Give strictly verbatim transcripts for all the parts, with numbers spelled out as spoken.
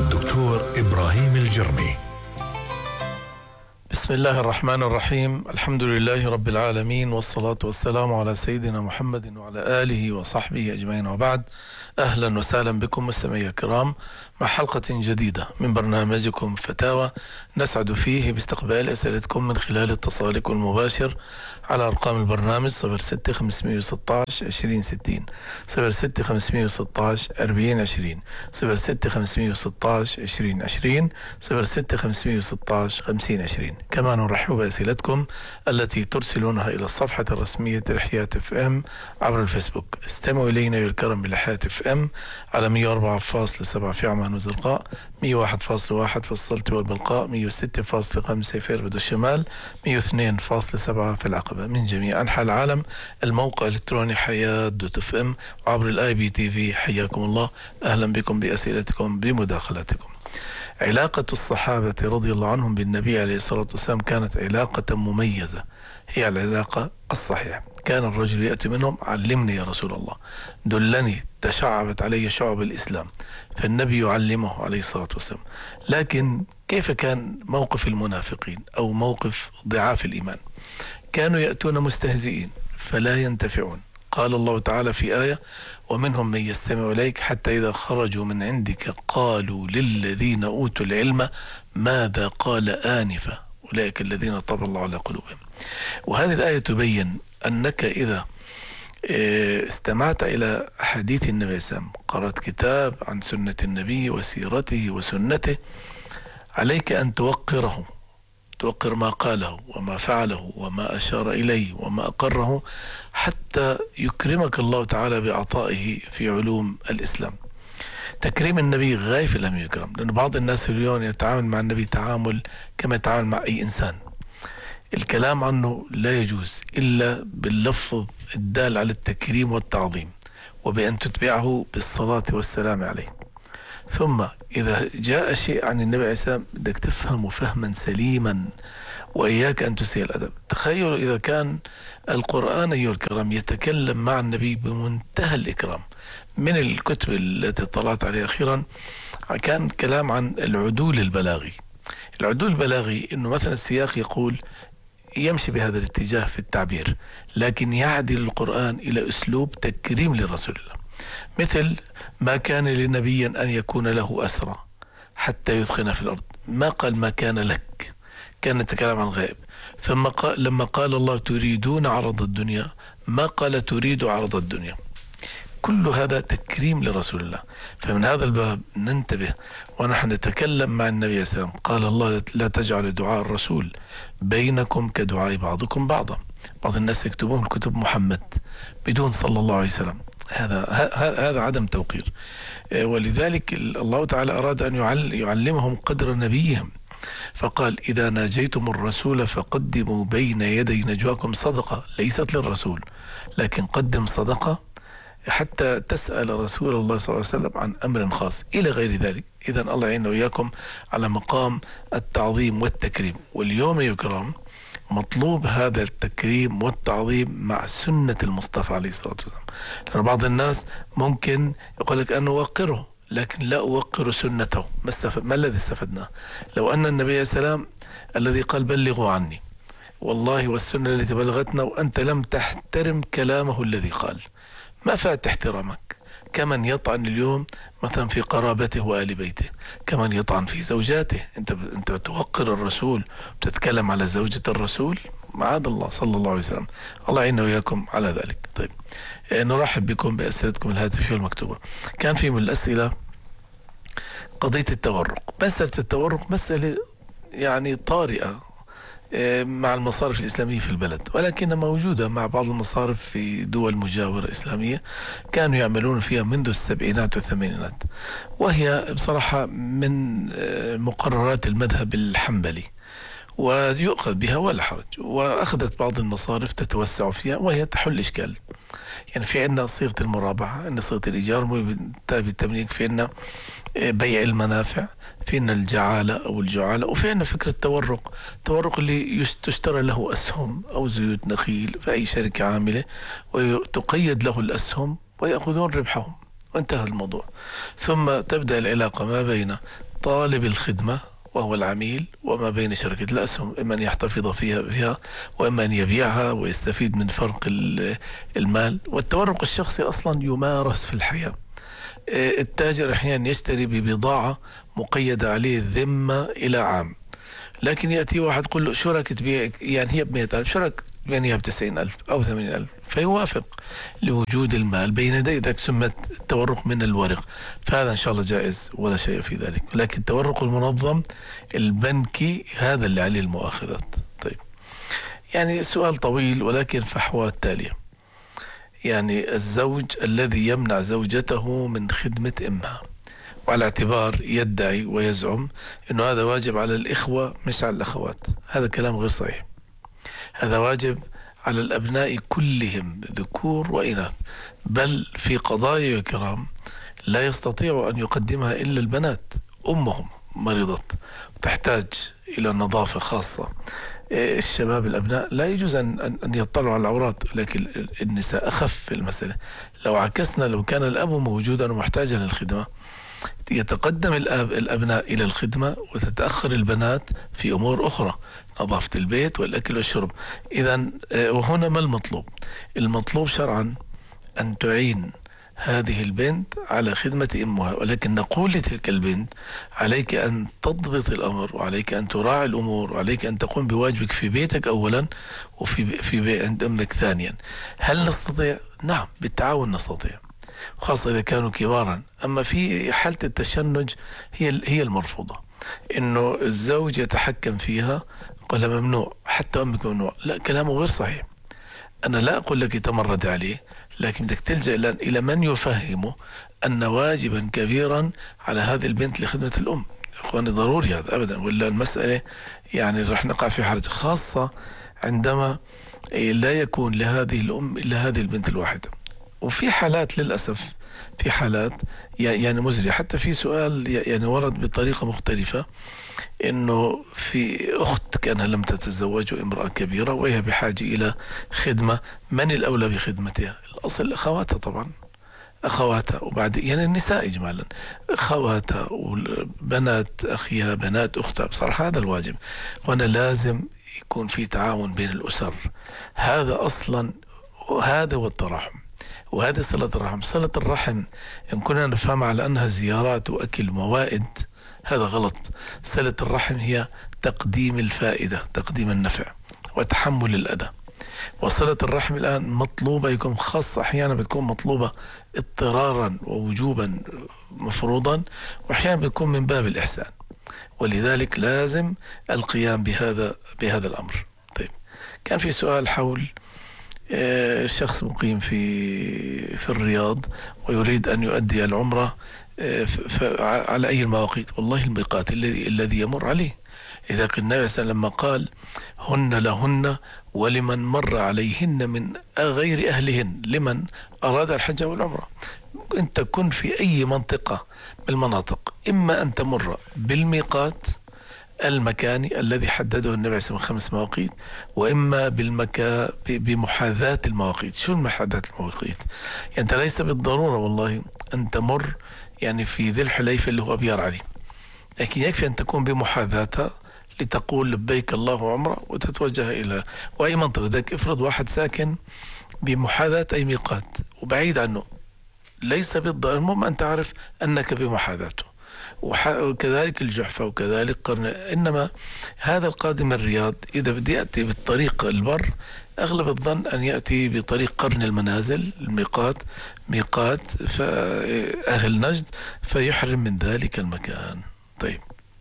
الدكتور إبراهيم الجرمي. بسم الله الرحمن الرحيم. الحمد لله رب العالمين، والصلاة والسلام على سيدنا محمد وعلى آله وصحبه أجمعين، وبعد. أهلا وسهلا بكم مستمعي الكرام مع حلقة جديدة من برنامجكم فتاوى، نسعد فيه باستقبال أسئلتكم من خلال اتصالكم المباشر على أرقام البرنامج صفر ستة خمسمائة وستة عشر عشرين ستين، صفر ستة خمسمائة وستة عشر أربعين عشرين، صفر ستة خمسمائة وستة عشر عشرين عشرين، صفر ستة خمسمائة وستة عشر خمسين عشرين. كما نرحب بأسئلتكم التي ترسلونها إلى الصفحة الرسمية لحياة اف ام عبر الفيسبوك. استمعوا إلينا بالكرم بلحياة اف ام على مئة وأربعة فاصلة سبعة في عمان وزرقاء، مئة وواحد فاصلة واحد في السلط والبلقاء، مئة وستة فاصلة خمسة في إربد الشمال، مئة واثنين فاصلة سبعة في العقبة. من جميع أنحاء العالم الموقع الإلكتروني حياة دوت اف ام وعبر الاي بي تي في. حياكم الله، أهلا بكم بأسئلتكم بمداخلاتكم. علاقة الصحابة رضي الله عنهم بالنبي عليه الصلاة والسلام كانت علاقة مميزة، هي العلاقة الصحيحة. كان الرجل يأتي منهم: علمني يا رسول الله، دلني، تشعبت علي شعب الإسلام، فالنبي يعلمه عليه الصلاة والسلام. لكن كيف كان موقف المنافقين أو موقف ضعاف الإيمان؟ كانوا يأتون مستهزئين فلا ينتفعون. قال الله تعالى في آية: ومنهم من يستمع إليك حتى إذا خرجوا من عندك قالوا للذين أوتوا العلم ماذا قال آنفا أولئك الذين طبع الله على قلوبهم. وهذه الآية تبين أنك إذا استمعت إلى حديث النبي صلى الله عليه وسلم، قرأت كتاب عن سنة النبي وسيرته وسنته، عليك أن توقره، توقر ما قاله وما فعله وما أشار إليه وما أقره، حتى يكرمك الله تعالى بعطائه في علوم الإسلام. تكريم النبي غاية في الأهم يكرم، لأن بعض الناس اليوم يتعامل مع النبي تعامل كما يتعامل مع أي إنسان. الكلام عنه لا يجوز إلا باللفظ الدال على التكريم والتعظيم، وبأن تتبعه بالصلاة والسلام عليه. ثم إذا جاء شيء عن النبي عليه السلام بدك تفهمه فهما سليما، وإياك أن تسيء الأدب. تخيلوا إذا كان القرآن أيها الكرام يتكلم مع النبي بمنتهى الإكرام. من الكتب التي طلعت عليها أخيرا كان كلام عن العدول البلاغي. العدول البلاغي إنه مثلا السياق يقول يمشي بهذا الاتجاه في التعبير، لكن يعدل القرآن إلى أسلوب تكريم للرسول الله. مثل: ما كان لنبي أن يكون له أسرى حتى يثخن في الأرض، ما قال ما كان لك، كان يتكلم عن غائب. ثم قال لما قال الله تريدون عرض الدنيا، ما قال تريد عرض الدنيا. كل هذا تكريم لرسول الله. فمن هذا الباب ننتبه ونحن نتكلم مع النبي صلى الله عليه وسلم. قال الله: لا تجعل دعاء الرسول بينكم كدعاء بعضكم بعضا. بعض الناس يكتبون في الكتب محمد بدون صلى الله عليه وسلم. هذا هذا عدم توقير. ولذلك الله تعالى أراد أن يعلمهم قدر نبيهم، فقال: إذا ناجيتم الرسول فقدموا بين يدي نجواكم صدقة، ليست للرسول لكن قدم صدقة حتى تسأل رسول الله صلى الله عليه وسلم عن أمر خاص إلى غير ذلك. إذا الله يعيننا وإياكم على مقام التعظيم والتكريم. واليوم يكرم مطلوب هذا التكريم والتعظيم مع سنة المصطفى عليه الصلاة والسلام. لأن بعض الناس ممكن يقول لك أنا أوقره، لكن لا أوقر سنته. ما, استفد... ما الذي استفدناه؟ لو أن النبي عليه السلام الذي قال بلغوا عني والله والسنة التي بلغتنا، وأنت لم تحترم كلامه الذي قال، ما فات احترامك. كمن يطعن اليوم مثلا في قرابته وآل بيته، كمن يطعن في زوجاته. انت انت توقر الرسول، بتتكلم على زوجة الرسول، معاذ الله صلى الله عليه وسلم. الله يعيننا وإياكم على ذلك. طيب، نرحب بكم بأسئلتكم الهاتفية والمكتوبة. كان في من الأسئلة قضية التورق. مسألة التورق مسألة يعني طارئة مع المصارف الإسلامية في البلد، ولكنها موجودة مع بعض المصارف في دول مجاورة إسلامية كانوا يعملون فيها منذ السبعينات والثمانينات، وهي بصراحة من مقررات المذهب الحنبلي ويؤخذ بها ولا حرج. وأخذت بعض المصارف تتوسع فيها وهي تحل إشكال. يعني في عندنا صيغة المرابحة، عندنا صيغة الإيجار بالتمليك، في عندنا بيع المنافع، في عندنا الجعالة أو الجعالة، وفي عندنا فكرة التورق. التورق اللي تشترى له أسهم أو زيوت نخيل في أي شركة عاملة وتقيد له الأسهم ويأخذون ربحهم، وانتهى الموضوع. ثم تبدأ العلاقة ما بين طالب الخدمة وهو العميل، وما بين شركة الأسهم، إما أن يحتفظ فيها بها وإما أن يبيعها ويستفيد من فرق المال. والتورق الشخصي أصلا يمارس في الحياة. التاجر أحيانا يشتري ببضاعة مقيدة عليه الذمة إلى عام، لكن يأتي واحد يقول له شو رايك تبيع، يعني هي بمئة ألف، شو رايك تبيعها بتسعين ألف أو ثمانين ألف، فيوافق لوجود المال بين يدي. ذاك سمت التورق من الورق، فهذا إن شاء الله جائز ولا شيء في ذلك. لكن التورق المنظم البنكي هذا اللي عليه المؤاخذات. طيب، يعني سؤال طويل ولكن فحوى التالية. يعني الزوج الذي يمنع زوجته من خدمة أمها، وعلى اعتبار يدعي ويزعم أنه هذا واجب على الإخوة مش على الأخوات، هذا كلام غير صحيح. هذا واجب على الأبناء كلهم ذكور وإناث، بل في قضايا كرام لا يستطيع أن يقدمها إلا البنات. أمهم مريضة وتحتاج إلى نظافة خاصة، الشباب الأبناء لا يجوز أن أن يطلعوا على العورات، لكن النساء أخف في المسألة. لو عكسنا، لو كان الأب موجودا ومحتاجا للخدمة، يتقدم الأب الأبناء إلى الخدمة وتتأخر البنات في أمور أخرى، نظافة البيت والأكل والشرب. إذن وهنا ما المطلوب؟ المطلوب شرعا أن تعين هذه البنت على خدمة أمها، ولكن نقول لتلك البنت عليك أن تضبط الأمر، وعليك أن تراعي الأمور، وعليك أن تقوم بواجبك في بيتك أولا، وفي في بيت عند أمك ثانيا. هل نستطيع؟ نعم، بالتعاون نستطيع، خاصة إذا كانوا كبارا. أما في حالة التشنج هي هي المرفوضة، إنه الزوج يتحكم فيها، قال ممنوع، حتى أمك ممنوع. لا، كلامه غير صحيح. أنا لا أقول لك تمرد عليه، لكن بدك تلجأ إلى من يفهمه أن واجبا كبيرا على هذه البنت لخدمة الأم. إخواني ضروري هذا أبدا، ولا المسألة يعني رح نقع في حرج، خاصة عندما لا يكون لهذه الأم إلا هذه البنت الواحدة. وفي حالات للأسف، في حالات يعني مزرية. حتى في سؤال يعني ورد بطريقة مختلفة، إنه في أخت كانها لم تتزوج وامرأة كبيرة وهي بحاجة إلى خدمة، من الأولى بخدمتها؟ الأصل أخواتها طبعا، أخواتها، وبعد يعني النساء إجمالا أخواتها وبنات أخيها، بنات أختها. بصراحة هذا الواجب، وأنا لازم يكون في تعاون بين الأسر. هذا أصلا، وهذا هو التراحم، وهذه صلة الرحم. صلة الرحم إن كنا نفهم على أنها زيارات وأكل موائد، هذا غلط. صلة الرحم هي تقديم الفائدة، تقديم النفع وتحمل الأذى. وصلة الرحم الآن مطلوبة، يكون خاصة أحيانا بتكون مطلوبة اضطرارا ووجوبا مفروضا، وأحيانا بتكون من باب الإحسان، ولذلك لازم القيام بهذا بهذا الأمر. طيب، كان في سؤال حول شخص مقيم في في الرياض ويريد أن يؤدي العمرة على أي المواقيت. والله الميقات الذي الذي يمر عليه. إذا كان النبي صلى الله عليه وسلم لما قال هن لهن ولمن مر عليهن من غير أهلهن، لمن أراد الحج والعمرة. أنت كن في أي منطقة من المناطق، إما أن تمر بالميقات المكاني الذي حدده النبي صلى الله عليه وسلم خمس مواقيت، وإما بالمكان بمحاذاة المواقيت. شو المحاذاة المواقيت؟ يعني أنت ليس بالضرورة والله أن تمر يعني في ذي الحليفة اللي هو أبيار علي، لكن يكفي أن تكون بمحاذاتها لتقول لبيك الله عمره وتتوجه إلى وأي منطقة. ذاك افرض واحد ساكن بمحاذاة أي ميقات وبعيد عنه، ليس بالضرورة، المهم أن تعرف أنك بمحاذاته. وكذلك الجحفة وكذلك قرن. إنما هذا القادم الرياض إذا بدي يأتي بالطريق البر، أغلب الظن أن يأتي بطريق قرن المنازل، الميقات ميقات فأهل نجد، فيحرم من ذلك المكان. طيب،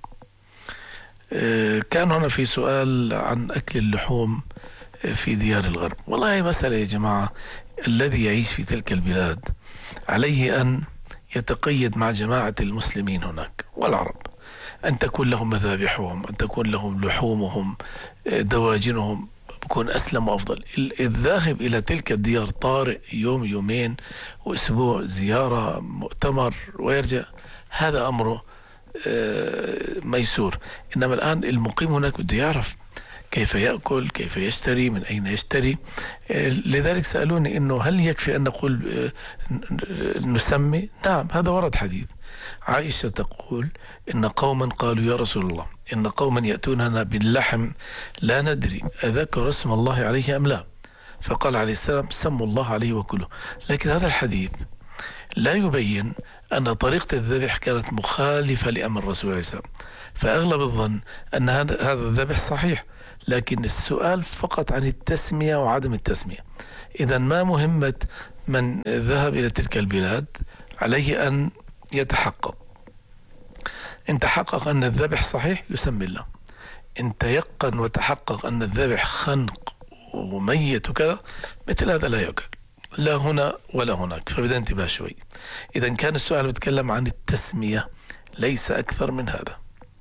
كان هنا في سؤال عن أكل اللحوم في ديار الغرب. والله مسألة يا جماعة، الذي يعيش في تلك البلاد عليه أن يتقيد مع جماعة المسلمين هناك والعرب، أن تكون لهم مذابحهم، أن تكون لهم لحومهم، دواجنهم، بكون أسلم وأفضل. الذاهب إلى تلك الديار طارئ يوم يومين وأسبوع زيارة مؤتمر ويرجع، هذا أمره ميسور. إنما الآن المقيم هناك بده يعرف كيف يأكل، كيف يشتري، من أين يشتري. لذلك سألوني إنه هل يكفي أن نقول نسمي؟ نعم، هذا ورد حديث عائشة تقول إن قوما قالوا يا رسول الله إن قوما يأتوننا باللحم لا ندري أذكر اسم الله عليه أم لا، فقال عليه السلام سموا الله عليه وكله. لكن هذا الحديث لا يبين أن طريقة الذبح كانت مخالفة لأمر الرسول عليه السلام، فأغلب الظن أن هذا الذبح صحيح، لكن السؤال فقط عن التسمية وعدم التسمية. إذا ما مهمة من ذهب إلى تلك البلاد؟ عليه أن يتحقق، إن تحقق أن الذبح صحيح يسمي الله، إن تيقن وتحقق أن الذبح خنق وميت وكذا مثل هذا لا يؤكل لا هنا ولا هناك، فبدأ انتباه شوي. إذا كان السؤال بيتكلم عن التسمية ليس أكثر من هذا.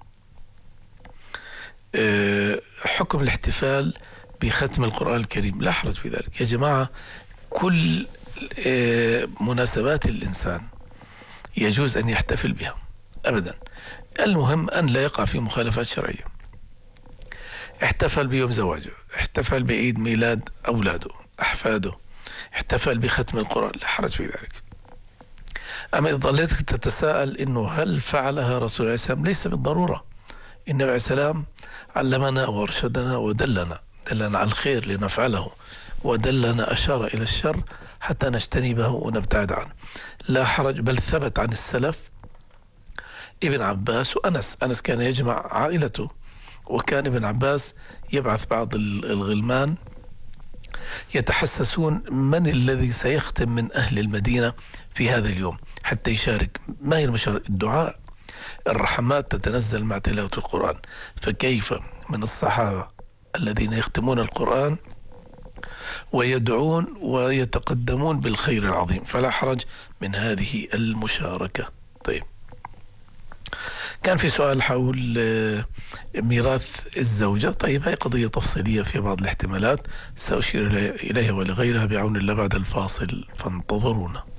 حكم الاحتفال بختم القرآن الكريم لا حرج في ذلك يا جماعة. كل مناسبات الإنسان يجوز أن يحتفل بها أبدا، المهم أن لا يقع في مخالفات شرعية. احتفل بيوم زواجه، احتفل بعيد ميلاد أولاده أحفاده، احتفل بختم القرآن لا حرج في ذلك. أما إذا ظليتك تتساءل إنه هل فعلها رسول الله عليه السلام، ليس بالضرورة. النبي عليه السلام علمنا وارشدنا ودلنا دلنا على الخير لنفعله، ودلنا أشار إلى الشر حتى نجتنبه ونبتعد عنه، لا حرج. بل ثبت عن السلف ابن عباس وأنس، أنس كان يجمع عائلته، وكان ابن عباس يبعث بعض الغلمان يتحسسون من الذي سيختم من أهل المدينة في هذا اليوم حتى يشارك. ما هي المشاركة؟ الدعاء، الرحمات تتنزل مع تلاوة القرآن، فكيف من الصحابة الذين يختمون القرآن ويدعون ويتقدمون بالخير العظيم، فلا حرج من هذه المشاركة. طيب، كان في سؤال حول ميراث الزوجة. طيب، هي قضية تفصيلية في بعض الاحتمالات سأشير إليها ولغيرها بعون الله بعد الفاصل، فانتظرونا.